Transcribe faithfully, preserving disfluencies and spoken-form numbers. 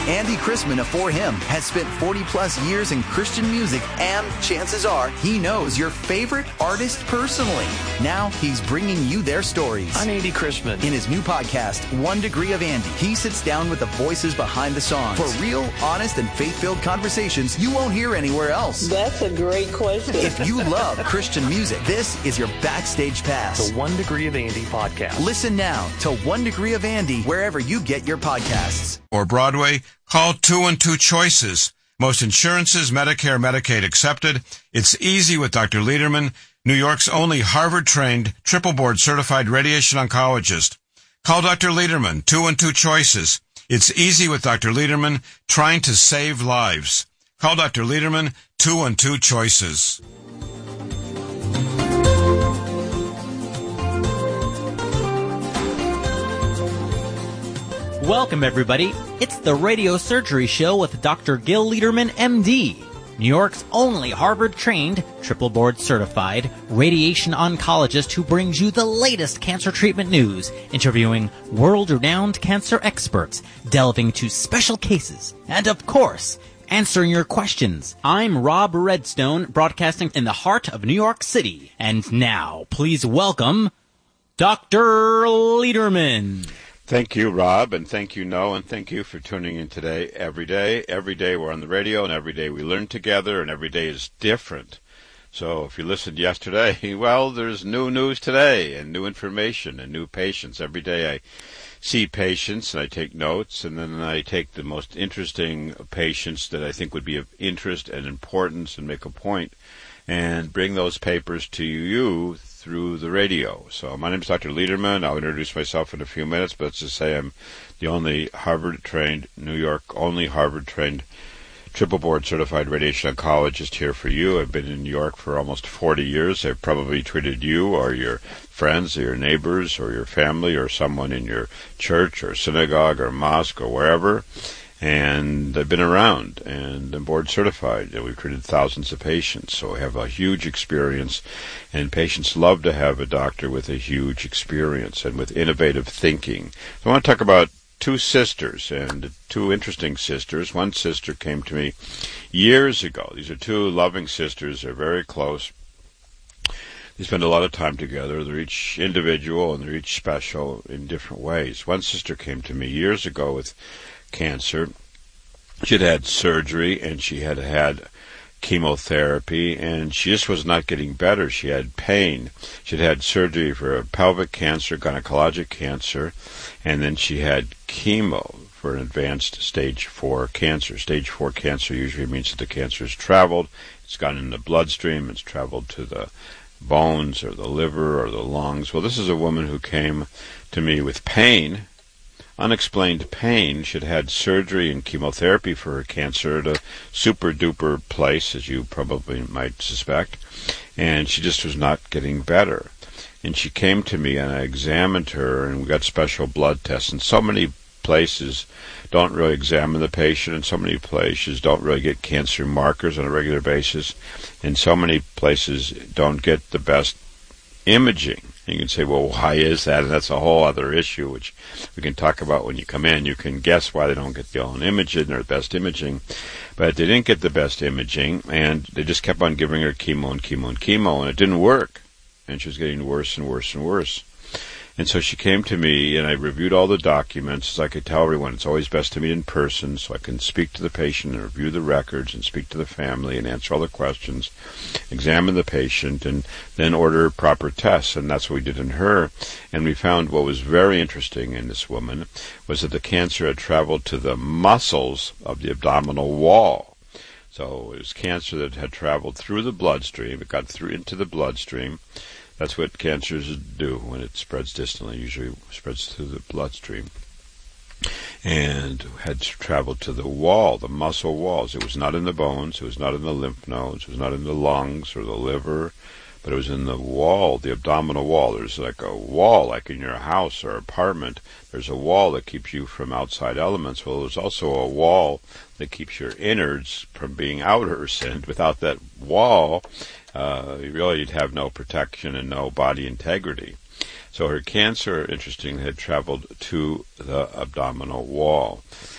Andy Chrisman of For Him has spent forty plus years in Christian music, and chances are he knows your favorite artist personally. Now he's bringing you their stories. I'm Andy Chrisman. In his new podcast, One Degree of Andy, he sits down with the voices behind the songs for real, honest, and faith-filled conversations you won't hear anywhere else. That's a great question. If you love Christian music, this is your backstage pass. The One Degree of Andy podcast. Listen now to One Degree of Andy wherever you get your podcasts. Or Broadway, call two and two Choices. Most insurances, Medicare, Medicaid accepted. It's easy with Doctor Lederman, New York's only Harvard-trained, triple board-certified radiation oncologist. Call Doctor Lederman, two and two Choices. It's easy with Doctor Lederman, trying to save lives. Call Doctor Lederman, two and two Choices. Welcome, everybody. It's the Radio Surgery Show with Doctor Gil Lederman, M D, New York's only Harvard-trained, triple-board-certified radiation oncologist who brings you the latest cancer treatment news, interviewing world-renowned cancer experts, delving into special cases, and, of course, answering your questions. I'm Rob Redstone, broadcasting in the heart of New York City. And now, please welcome Doctor Lederman. Thank you, Rob, and thank you, Noah, and thank you for tuning in today. Every day, every day we're on the radio, and every day we learn together, and every day is different. So if you listened yesterday, well, there's new news today, and new information, and new patients. Every day I see patients, and I take notes, and then I take the most interesting patients that I think would be of interest and importance and make a point, and bring those papers to you through the radio. So my name is Doctor Lederman. I'll introduce myself in a few minutes, but let's just say I'm the only Harvard-trained, New York, only Harvard-trained, triple board-certified radiation oncologist here for you. I've been in New York for almost forty years. I've probably treated you or your friends or your neighbors or your family or someone in your church or synagogue or mosque or wherever. And I've been around, and I'm board certified, and we've treated thousands of patients, so I have a huge experience, and patients love to have a doctor with a huge experience and with innovative thinking. So I want to talk about two sisters, and two interesting sisters. One sister came to me years ago. These are two loving sisters. They're very close. They spend a lot of time together. They're each individual, and they're each special in different ways. One sister came to me years ago with cancer. She had had surgery, and she had had chemotherapy, and she just was not getting better. She had pain. She had had surgery for a pelvic cancer, gynecologic cancer, and then she had chemo for an advanced stage four cancer. Stage four cancer usually means that the cancer has traveled. It's gone in the bloodstream. It's traveled to the bones or the liver or the lungs. Well, this is a woman who came to me with pain, unexplained pain. She had had surgery and chemotherapy for her cancer at a super-duper place, as you probably might suspect, and she just was not getting better. And she came to me, and I examined her, and we got special blood tests. And so many places don't really examine the patient, and so many places don't really get cancer markers on a regular basis, and so many places don't get the best imaging. You can say, well, why is that? And that's a whole other issue, which we can talk about when you come in. You can guess why they don't get the own imaging or the best imaging. But they didn't get the best imaging, and they just kept on giving her chemo and chemo and chemo, and it didn't work. And she was getting worse and worse and worse. And so she came to me, and I reviewed all the documents. As I could tell everyone, it's always best to meet in person so I can speak to the patient and review the records and speak to the family and answer all the questions, examine the patient, and then order proper tests. And that's what we did in her. And we found what was very interesting in this woman was that the cancer had traveled to the muscles of the abdominal wall. So it was cancer that had traveled through the bloodstream. It got through into the bloodstream. That's what cancers do when it spreads distantly. Usually spreads through the bloodstream. And had traveled to the wall, the muscle walls. It was not in the bones. It was not in the lymph nodes. It was not in the lungs or the liver. But it was in the wall, the abdominal wall. There's like a wall, like in your house or apartment. There's a wall that keeps you from outside elements. Well, there's also a wall that keeps your innards from being outers. And without that wall, uh, you really you'd have no protection and no body integrity. So her cancer, interestingly, had traveled to the abdominal wall.